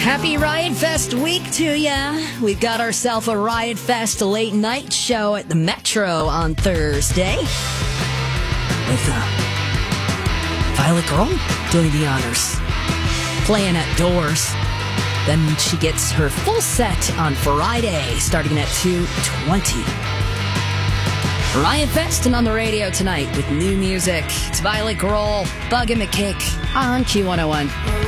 Happy Riot Fest week to ya. We've got ourselves a Riot Fest late night show at the Metro on Thursday. With Violet Girl doing the honors. Playing at Doors. Then she gets her full set on Friday, starting at 2:20. Riot Fest and on the radio tonight with new music. It's Violet Girl, Bug and McCake on Q101.